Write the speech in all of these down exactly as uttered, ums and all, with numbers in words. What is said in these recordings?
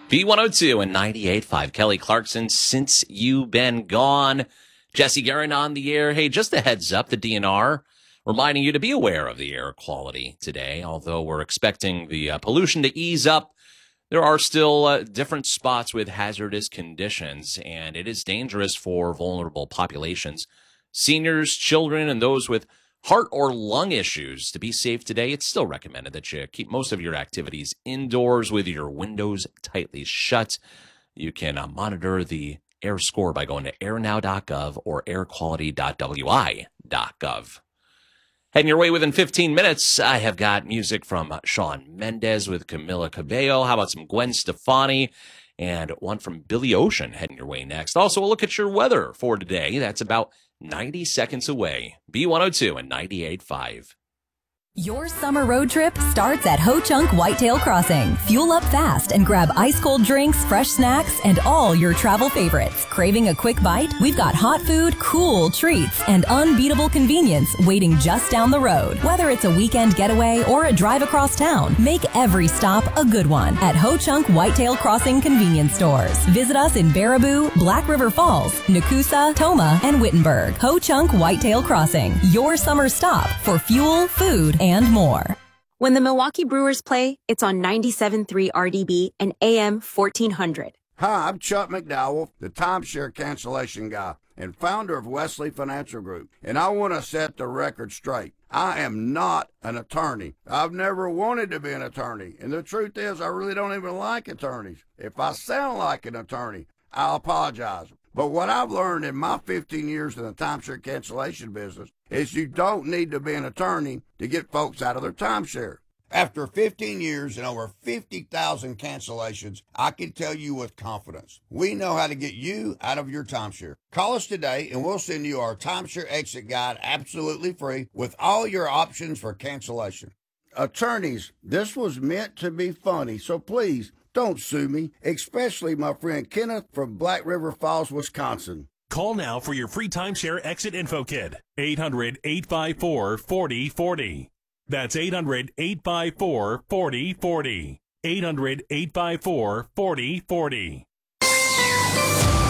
B one oh two and ninety-eight point five. Kelly Clarkson, Since You Been Gone. Jesse Guerin on the air. Hey, just a heads up, the D N R reminding you to be aware of the air quality today. Although we're expecting the uh, pollution to ease up, there are still uh, different spots with hazardous conditions, and it is dangerous for vulnerable populations. Seniors, children, and those with heart or lung issues. To be safe today, it's still recommended that you keep most of your activities indoors with your windows tightly shut. You can uh, monitor the air score by going to air now dot gov or air quality dot w i dot gov. Heading your way within fifteen minutes, I have got music from Shawn Mendes with Camila Cabello. How about some Gwen Stefani? And one from Billy Ocean heading your way next. Also, a look at your weather for today. That's about ninety seconds away. B one oh two and ninety-eight point five. Your summer road trip starts at Ho Chunk Whitetail Crossing. Fuel up fast and grab ice-cold drinks, fresh snacks, and all your travel favorites. Craving a quick bite? We've got hot food, cool treats, and unbeatable convenience waiting just down the road. Whether it's a weekend getaway or a drive across town, make every stop a good one at Ho Chunk Whitetail Crossing convenience stores. Visit us in Baraboo, Black River Falls, Nakusa, Toma, and Wittenberg. Ho Chunk Whitetail Crossing, your summer stop for fuel, food, and more. When the Milwaukee Brewers play, it's on ninety-seven point three R D B and A M fourteen hundred. Hi, I'm Chuck McDowell, the timeshare cancellation guy and founder of Wesley Financial Group, and I want to set the record straight. I am not an attorney. I've never wanted to be an attorney, and the truth is I really don't even like attorneys. If I sound like an attorney, I'll apologize. But what I've learned in my fifteen years in the timeshare cancellation business is you don't need to be an attorney to get folks out of their timeshare. After fifteen years and over fifty thousand cancellations, I can tell you with confidence, we know how to get you out of your timeshare. Call us today and we'll send you our timeshare exit guide absolutely free with all your options for cancellation. Attorneys, this was meant to be funny, so please don't sue me, especially my friend Kenneth from Black River Falls, Wisconsin. Call now for your free timeshare exit info kit. eight hundred, eight five four, four oh four oh. That's eight hundred, eight five four, four oh four oh. eight hundred, eight five four, four oh four oh.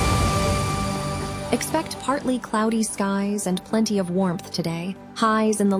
Expect partly cloudy skies and plenty of warmth today. Highs in the